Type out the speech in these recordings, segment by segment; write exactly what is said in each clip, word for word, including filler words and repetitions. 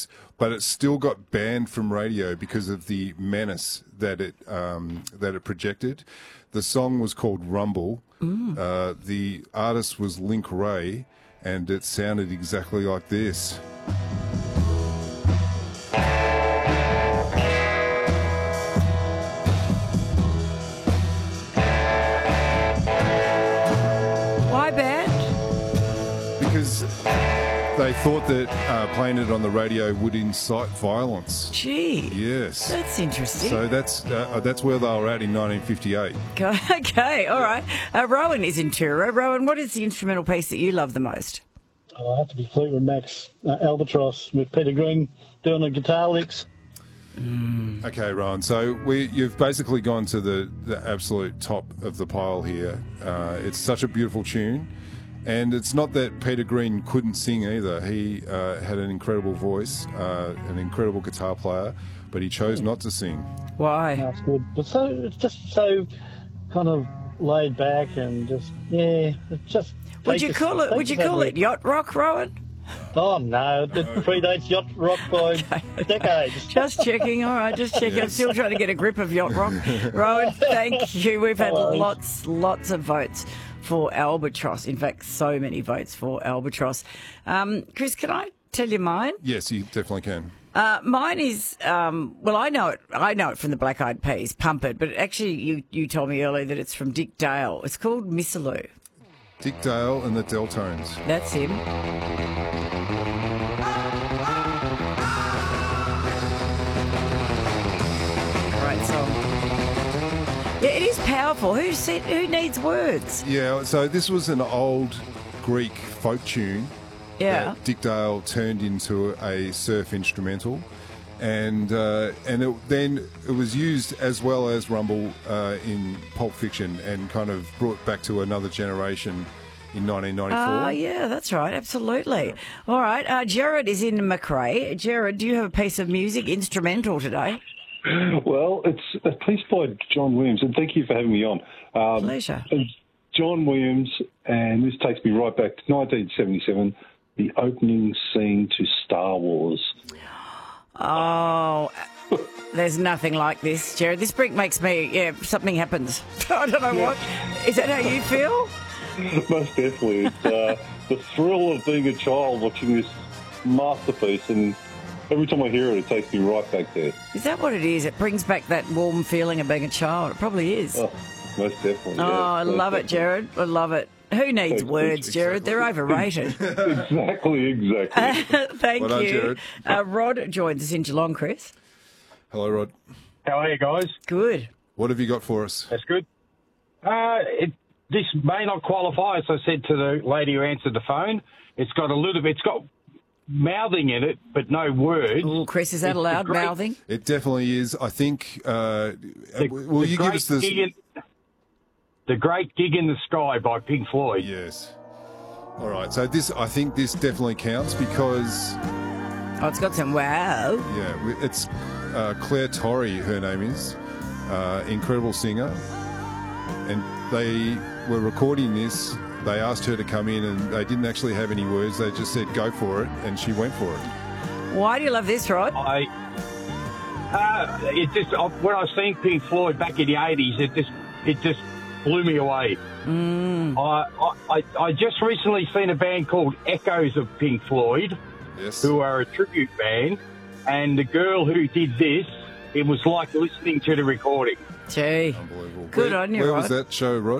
released, but it still got banned from radio because of the menace that it um, that it projected. The song was called Rumble. Mm. Uh, the artist was Link Ray, and it sounded exactly like this. Why banned? Because they thought that uh, playing it on the radio would incite violence. Gee. Yes. That's interesting. So that's uh, that's where they were at in nineteen fifty-eight. Okay, all right. Uh, Rowan is in Truro. Rowan, what is the instrumental piece that you love the most? Oh, I have to be Fleetwood Mac's uh, Albatross with Peter Green doing the guitar licks. Mm. Okay, Rowan. So we, you've basically gone to the, the absolute top of the pile here. Uh, it's such a beautiful tune. And it's not that Peter Green couldn't sing either. He uh, had an incredible voice, uh, an incredible guitar player, but he chose not to sing. Why? That's good. But so it's just so kind of laid back and just yeah, it's just. Would you call it? Would you call it yacht rock, Rowan? Oh no, it predates yacht rock by okay. decades. Just checking. All right, just checking. Yes. I'm still trying to get a grip of yacht rock. Rowan, thank you. We've had oh, lots, lots of votes for Albatross. In fact, so many votes for Albatross. Um, Chris, can I tell you mine? Yes, you definitely can. Uh, mine is, um, well, I know it. I know it from the Black Eyed Peas, Pump It, but actually you, you told me earlier that it's from Dick Dale. It's called Missaloo. Dick Dale and the Deltones. That's him. Great song. Yeah, it is powerful. Who said, who needs words? Yeah, so this was an old Greek folk tune yeah. that Dick Dale turned into a surf instrumental. And uh, and it, then it was used as well as Rumble uh, in Pulp Fiction and kind of brought back to another generation in nineteen ninety-four. Ah, uh, yeah, that's right, absolutely. All right, uh, Jared is in Macrae. Jared, do you have a piece of music, instrumental today? Well, it's a piece by John Williams, and thank you for having me on. Um, Pleasure. John Williams, and this takes me right back to nineteen seventy-seven, the opening scene to Star Wars. Oh, there's nothing like this, Jared. This break makes me, yeah, something happens. I don't know yeah. what. Is that how you feel? Most definitely. It's uh, the thrill of being a child watching this masterpiece, and every time I hear it, it takes me right back there. Is that what it is? It brings back that warm feeling of being a child. It probably is. Oh, most definitely. Oh, yeah, I love definitely. it, Jared. I love it. Who needs Thanks, words, Jared? exactly. They're overrated. exactly, exactly. Thank well done, you. Jared. Uh, Rod joins us in Geelong, Chris. Hello, Rod. How are you guys? Good. What have you got for us? That's good. Uh, it, this may not qualify, as I said to the lady who answered the phone. It's got a little bit, it's got mouthing in it, but no words. Oh, Chris, is that it's allowed, great, mouthing? It definitely is. I think, uh, the, will the you give us this? In, the Great Gig in the Sky by Pink Floyd. Yes. All right. So this, I think this definitely counts because... Oh, it's got some wow. Yeah, it's uh, Claire Torrey, her name is. Uh, incredible singer. And they were recording this. They asked her to come in and they didn't actually have any words. They just said, go for it. And she went for it. Why do you love this, Rod? I, uh, it just, when I was seeing Pink Floyd back in the eighties, it just, it just blew me away. Mm. I, I, I just recently seen a band called Echoes of Pink Floyd, yes. who are a tribute band, and the girl who did this, it was like listening to the recording. Gee, unbelievable. Good where, on you, Where Rod. was that show, Rod?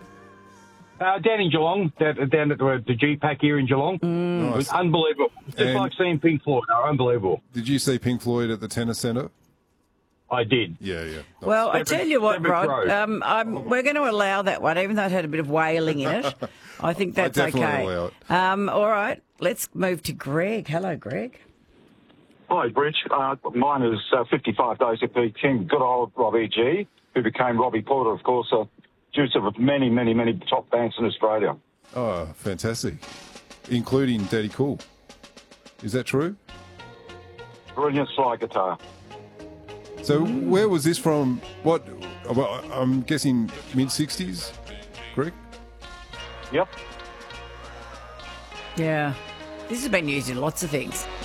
Uh, down in Geelong, down, down at the, the G PAC here in Geelong. Mm. It was unbelievable. Just And like seeing Pink Floyd. They were unbelievable. Did you see Pink Floyd at the Tennis Centre? I did. Yeah, yeah. Nice. Well, I tell you what, Seven Rod, Road. um, I'm, we're going to allow that one, even though it had a bit of wailing in it. I think that's I definitely okay. allow it. Um, all right, let's move to Greg. Hello, Greg. Hi, Rich. Uh, mine is uh, fifty-five Days of Pete King. Good old Robbie G, who became Robbie Porter, of course, a producer of many, many, many top bands in Australia. Oh, fantastic. Including Daddy Cool. Is that true? Brilliant slide guitar. So where was this from? What? Well, I'm guessing mid sixties, Greg? Yep. Yeah. This has been used in lots of things.